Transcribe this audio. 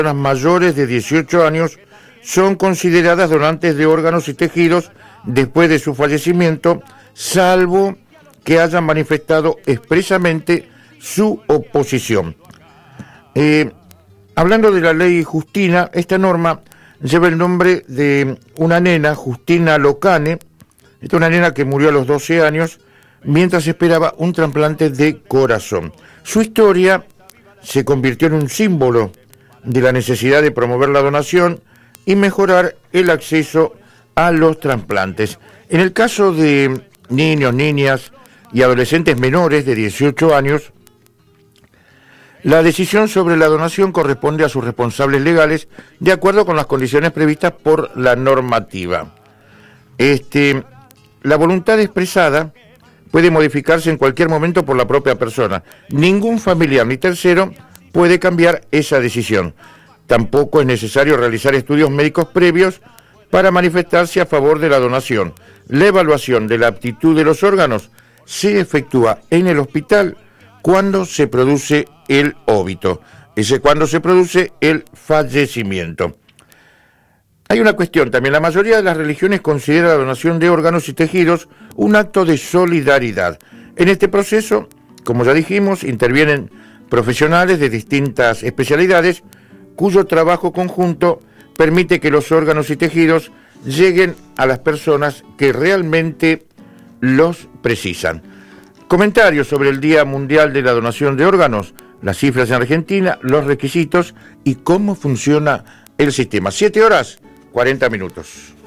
personas mayores de 18 años son consideradas donantes de órganos y tejidos después de su fallecimiento, salvo que hayan manifestado expresamente su oposición. Hablando de la ley Justina, esta norma lleva el nombre de una nena, Justina Locane. Esta es una nena que murió a los 12 años mientras esperaba un trasplante de corazón. Su historia se convirtió en un símbolo de la necesidad de promover la donación y mejorar el acceso a los trasplantes. En el caso de niños, niñas y adolescentes menores de 18 años, la decisión sobre la donación corresponde a sus responsables legales de acuerdo con las condiciones previstas por la normativa. La voluntad expresada puede modificarse en cualquier momento por la propia persona. Ningún familiar ni tercero puede cambiar esa decisión. Tampoco es necesario realizar estudios médicos previos para manifestarse a favor de la donación. La evaluación de la aptitud de los órganos se efectúa en el hospital cuando se produce el óbito, cuando se produce el fallecimiento. Hay una cuestión también, la mayoría de las religiones considera la donación de órganos y tejidos un acto de solidaridad. En este proceso, como ya dijimos, intervienen profesionales de distintas especialidades cuyo trabajo conjunto permite que los órganos y tejidos lleguen a las personas que realmente los precisan. Comentarios sobre el Día Mundial de la Donación de Órganos, las cifras en Argentina, los requisitos y cómo funciona el sistema. 7 horas, 40 minutos.